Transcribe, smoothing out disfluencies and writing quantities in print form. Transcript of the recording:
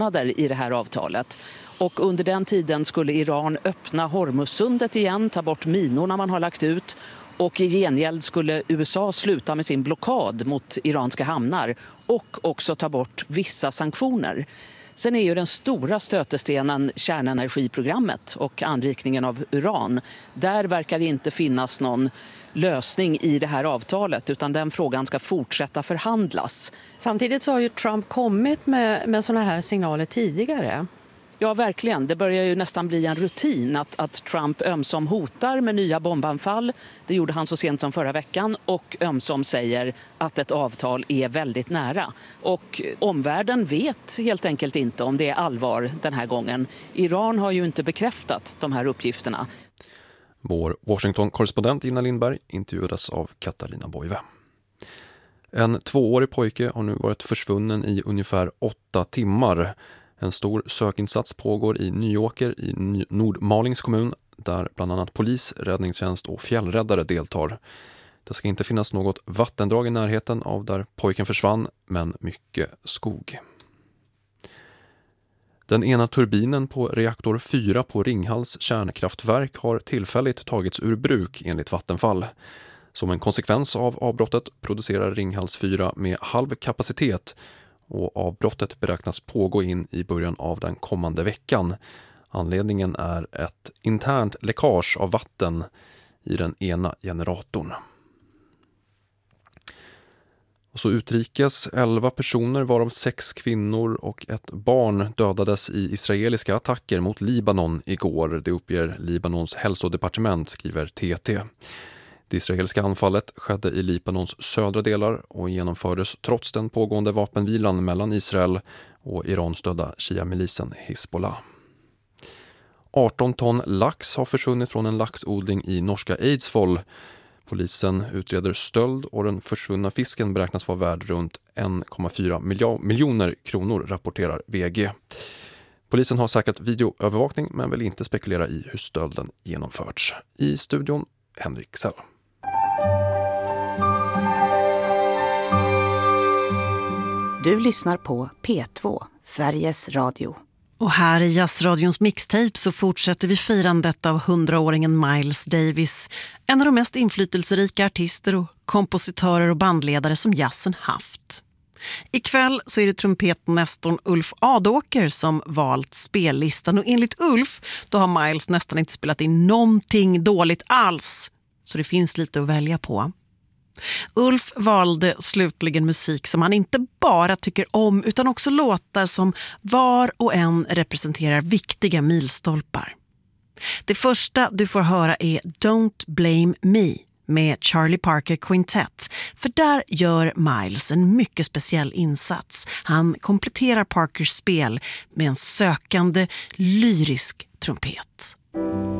i det här avtalet. Och under den tiden skulle Iran öppna Hormuzsundet igen, ta bort minorna man har lagt ut. Och i gengäld skulle USA sluta med sin blockad mot iranska hamnar och också ta bort vissa sanktioner. Sen är ju den stora stötestenen kärnenergiprogrammet och anrikningen av uran. Där verkar det inte finnas någon lösning i det här avtalet, utan den frågan ska fortsätta förhandlas. Samtidigt så har ju Trump kommit med såna här signaler tidigare. Ja, verkligen. Det börjar ju nästan bli en rutin att Trump ömsom hotar med nya bombanfall. Det gjorde han så sent som förra veckan. Och ömsom säger att ett avtal är väldigt nära. Och omvärlden vet helt enkelt inte om det är allvar den här gången. Iran har ju inte bekräftat de här uppgifterna. Vår Washington-korrespondent Ina Lindberg intervjuades av Katarina Boive. En 2-årig pojke har nu varit försvunnen i ungefär 8 timmar. En stor sökinsats pågår i Nyåker i Nordmalings kommun där bland annat polis, räddningstjänst och fjällräddare deltar. Det ska inte finnas något vattendrag i närheten av där pojken försvann, men mycket skog. Den ena turbinen på reaktor 4 på Ringhals kärnkraftverk har tillfälligt tagits ur bruk enligt Vattenfall. Som en konsekvens av avbrottet producerar Ringhals 4 med halv kapacitet och avbrottet beräknas pågå in i början av den kommande veckan. Anledningen är ett internt läckage av vatten i den ena generatorn. Och så utrikes 11 personer varav 6 kvinnor och ett barn dödades i israeliska attacker mot Libanon igår. Det uppger Libanons hälsodepartement, skriver TT. Det israeliska anfallet skedde i Libanons södra delar och genomfördes trots den pågående vapenvilan mellan Israel och Iran-stödda Shia-milisen Hezbollah. 18 ton lax har försvunnit från en laxodling i norska Eidsvoll. Polisen utreder stöld och den försvunna fisken beräknas vara värd runt 1,4 miljoner kronor, rapporterar VG. Polisen har säkrat videoövervakning men vill inte spekulera i hur stölden genomförts. I studion Henrik Sell. Du lyssnar på P2, Sveriges Radio. Och här i Jazzradions mixtape så fortsätter vi firandet av 100-åringen Miles Davis. En av de mest inflytelserika artister och kompositörer och bandledare som jazzen haft. Ikväll så är det trumpetnestorn Ulf Adåker som valt spellistan. Och enligt Ulf då har Miles nästan inte spelat in någonting dåligt alls. Så det finns lite att välja på. Ulf valde slutligen musik som han inte bara tycker om utan också låtar som var och en representerar viktiga milstolpar. Det första du får höra är Don't Blame Me med Charlie Parker Quintet. För där gör Miles en mycket speciell insats. Han kompletterar Parkers spel med en sökande, lyrisk trumpet.